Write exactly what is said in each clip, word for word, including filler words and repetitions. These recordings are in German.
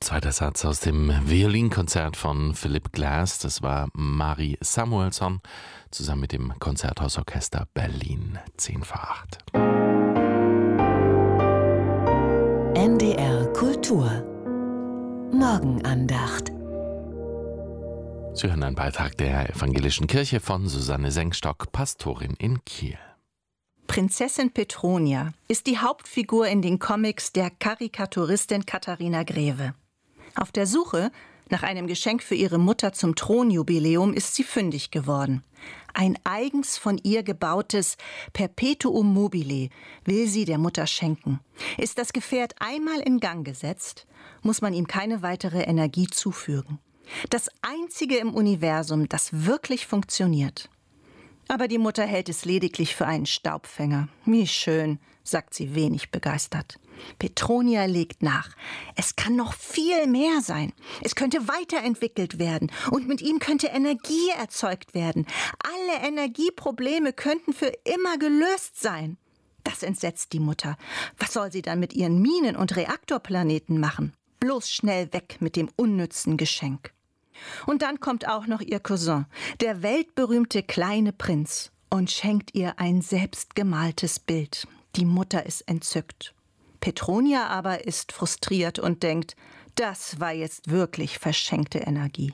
Zweiter Satz aus dem Violinkonzert von Philip Glass. Das war Mari Samuelsson zusammen mit dem Konzerthausorchester Berlin. zehn vor acht. N D R Kultur Morgenandacht. Sie hören einen Beitrag der Evangelischen Kirche von Susanne Sengstock, Pastorin in Kiel. Prinzessin Petronia ist die Hauptfigur in den Comics der Karikaturistin Katharina Greve. Auf der Suche nach einem Geschenk für ihre Mutter zum Thronjubiläum ist sie fündig geworden. Ein eigens von ihr gebautes Perpetuum mobile will sie der Mutter schenken. Ist das Gefährt einmal in Gang gesetzt, muss man ihm keine weitere Energie zufügen. Das einzige im Universum, das wirklich funktioniert. Aber die Mutter hält es lediglich für einen Staubfänger. Wie schön, sagt sie wenig begeistert. Petronia legt nach. Es kann noch viel mehr sein. Es könnte weiterentwickelt werden und mit ihm könnte Energie erzeugt werden. Alle Energieprobleme könnten für immer gelöst sein. Das entsetzt die Mutter. Was soll sie dann mit ihren Minen- und Reaktorplaneten machen? Bloß schnell weg mit dem unnützen Geschenk. Und dann kommt auch noch ihr Cousin, der weltberühmte kleine Prinz, und schenkt ihr ein selbstgemaltes Bild. Die Mutter ist entzückt. Petronia aber ist frustriert und denkt, das war jetzt wirklich verschenkte Energie.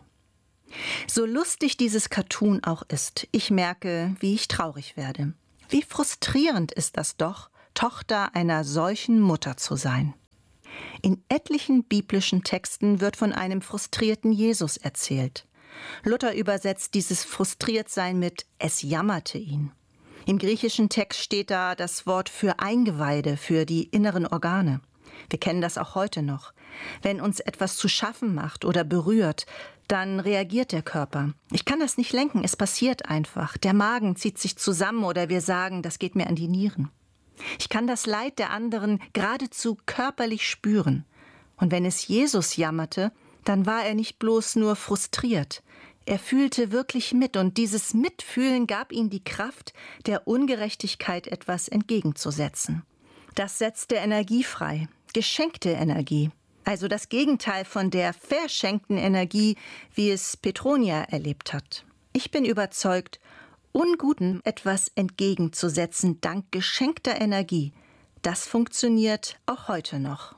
So lustig dieses Cartoon auch ist, ich merke, wie ich traurig werde. Wie frustrierend ist das doch, Tochter einer solchen Mutter zu sein. In etlichen biblischen Texten wird von einem frustrierten Jesus erzählt. Luther übersetzt dieses Frustriertsein mit „es jammerte ihn". Im griechischen Text steht da das Wort für Eingeweide, für die inneren Organe. Wir kennen das auch heute noch. Wenn uns etwas zu schaffen macht oder berührt, dann reagiert der Körper. Ich kann das nicht lenken, es passiert einfach. Der Magen zieht sich zusammen oder wir sagen, das geht mir an die Nieren. Ich kann das Leid der anderen geradezu körperlich spüren. Und wenn es Jesus jammerte, dann war er nicht bloß nur frustriert. Er fühlte wirklich mit und dieses Mitfühlen gab ihm die Kraft, der Ungerechtigkeit etwas entgegenzusetzen. Das setzte Energie frei, geschenkte Energie. Also das Gegenteil von der verschenkten Energie, wie es Petronia erlebt hat. Ich bin überzeugt, Unguten etwas entgegenzusetzen dank geschenkter Energie, das funktioniert auch heute noch.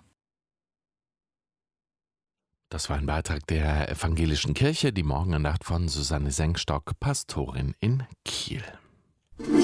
Das war ein Beitrag der Evangelischen Kirche, die Morgenandacht von Susanne Sengstock, Pastorin in Kiel.